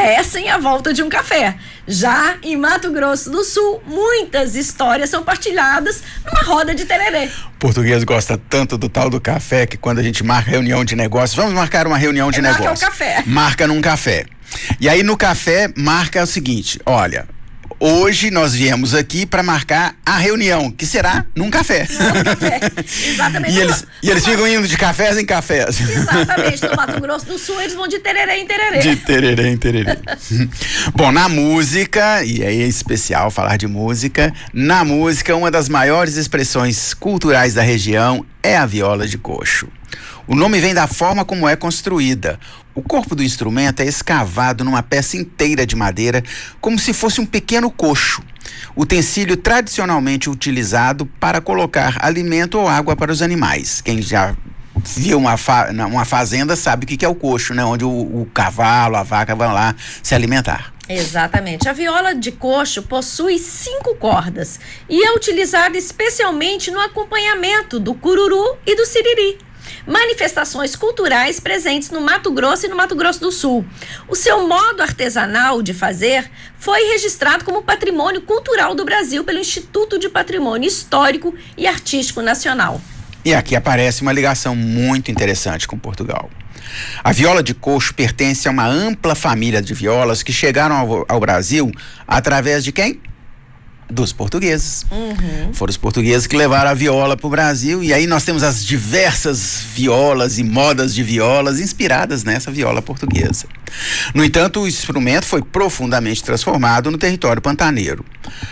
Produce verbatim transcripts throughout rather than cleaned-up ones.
merecem a volta de um café. Já em Mato Grosso do Sul, muitas histórias são partilhadas numa roda de tererê. O português gosta tanto do tal do café que quando a gente marca reunião de negócios, vamos marcar uma reunião de é negócios. Marca o café. Marca num café. E aí no café marca o seguinte, olha, hoje nós viemos aqui para marcar a reunião, que será num café. Num café, exatamente. E eles, e eles ficam indo de cafés em cafés. Exatamente, no Mato Grosso do Sul eles vão de tererê em tererê. De tererê em tererê. Bom, na música, e aí é especial falar de música, na música uma das maiores expressões culturais da região é a viola de coxo. O nome vem da forma como é construída. O corpo do instrumento é escavado numa peça inteira de madeira, como se fosse um pequeno coxo, utensílio tradicionalmente utilizado para colocar alimento ou água para os animais. Quem já viu uma, fa- uma fazenda sabe o que, que é o coxo, né? Onde o, o cavalo, a vaca vão lá se alimentar. Exatamente. A viola de coxo possui cinco cordas e é utilizada especialmente no acompanhamento do cururu e do siriri. Manifestações culturais presentes no Mato Grosso e no Mato Grosso do Sul. O seu modo artesanal de fazer foi registrado como Patrimônio Cultural do Brasil pelo Instituto de Patrimônio Histórico e Artístico Nacional. E aqui aparece uma ligação muito interessante com Portugal. A viola de coxo pertence a uma ampla família de violas que chegaram ao, ao Brasil através de quem? Dos portugueses. Uhum. Foram os portugueses que levaram a viola para o Brasil e aí nós temos as diversas violas e modas de violas inspiradas nessa viola portuguesa. No entanto, o instrumento foi profundamente transformado no território pantaneiro.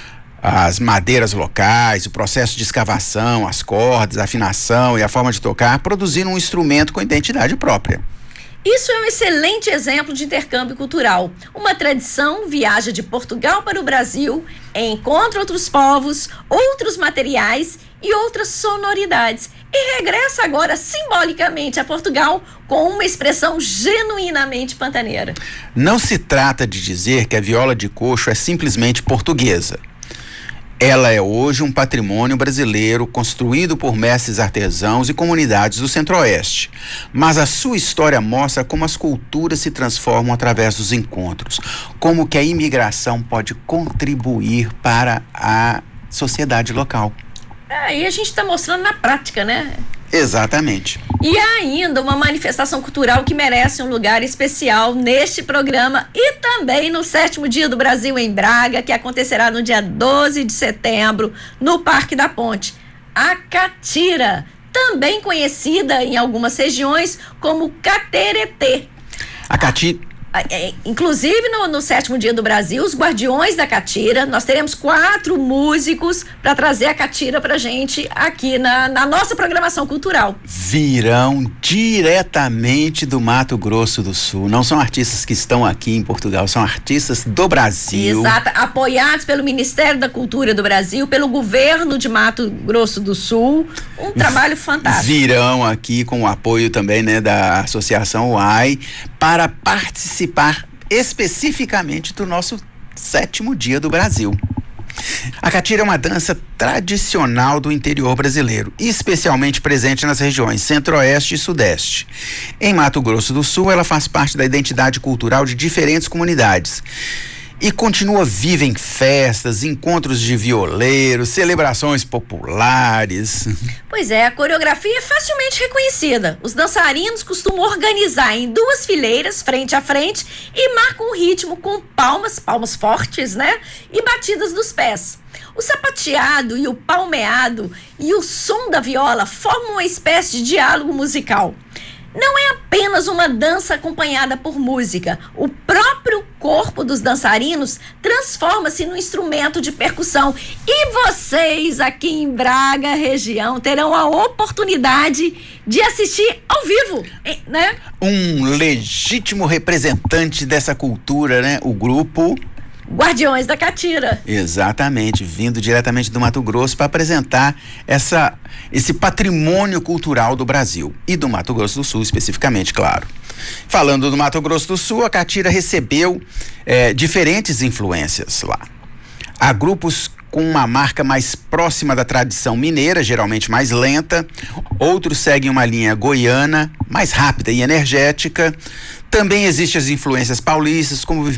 As madeiras locais, o processo de escavação, as cordas, a afinação e a forma de tocar produziram um instrumento com identidade própria. Isso é um excelente exemplo de intercâmbio cultural. Uma tradição viaja de Portugal para o Brasil, encontra outros povos, outros materiais e outras sonoridades. E regressa agora simbolicamente a Portugal com uma expressão genuinamente pantaneira. Não se trata de dizer que a viola de coxo é simplesmente portuguesa. Ela é hoje um patrimônio brasileiro construído por mestres artesãos e comunidades do Centro-Oeste. Mas a sua história mostra como as culturas se transformam através dos encontros, como que a imigração pode contribuir para a sociedade local. Aí a gente está mostrando na prática, né? Exatamente. E há ainda uma manifestação cultural que merece um lugar especial neste programa e também no sétimo Dia do Brasil em Braga, que acontecerá no dia doze de setembro, no Parque da Ponte. A catira, também conhecida em algumas regiões como cateretê. A catira... É, inclusive no, no sétimo Dia do Brasil, os Guardiões da Catira, nós teremos quatro músicos para trazer a catira pra gente aqui na, na nossa programação cultural. Virão diretamente do Mato Grosso do Sul. Não são artistas que estão aqui em Portugal, são artistas do Brasil. Exato, apoiados pelo Ministério da Cultura do Brasil, pelo governo de Mato Grosso do Sul. Um trabalho fantástico. Virão aqui com o apoio também, né, da Associação U A I para participar especificamente do nosso sétimo Dia do Brasil. A catira é uma dança tradicional do interior brasileiro, especialmente presente nas regiões Centro-Oeste e Sudeste. Em Mato Grosso do Sul, ela faz parte da identidade cultural de diferentes comunidades e continua viva em festas, encontros de violeiros, celebrações populares. Pois é, a coreografia é facilmente reconhecida. Os dançarinos costumam organizar em duas fileiras, frente a frente, e marcam o ritmo com palmas, palmas fortes, né? E batidas dos pés. O sapateado e o palmeado e o som da viola formam uma espécie de diálogo musical. Não é apenas uma dança acompanhada por música. O próprio corpo dos dançarinos transforma-se num instrumento de percussão. E vocês aqui em Braga, região, terão a oportunidade de assistir ao vivo, né? Um legítimo representante dessa cultura, né? O grupo... Guardiões da Catira. Exatamente, vindo diretamente do Mato Grosso para apresentar essa, esse patrimônio cultural do Brasil e do Mato Grosso do Sul especificamente, claro. Falando do Mato Grosso do Sul, a catira recebeu é, diferentes influências lá. Há grupos com uma marca mais próxima da tradição mineira, geralmente mais lenta. Outros seguem uma linha goiana, mais rápida e energética. Também existem as influências paulistas, como